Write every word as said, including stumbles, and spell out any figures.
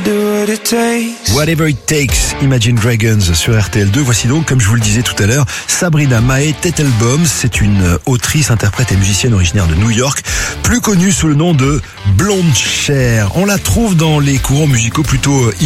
Whatever It Takes, Imagine Dragons sur R T L deux. Voici donc, comme je vous le disais tout à l'heure, Sabrina Mae Tettelbaum. C'est une autrice, interprète et musicienne originaire de New York, plus connue sous le nom de Blonde Cher. On la trouve dans les courants musicaux plutôt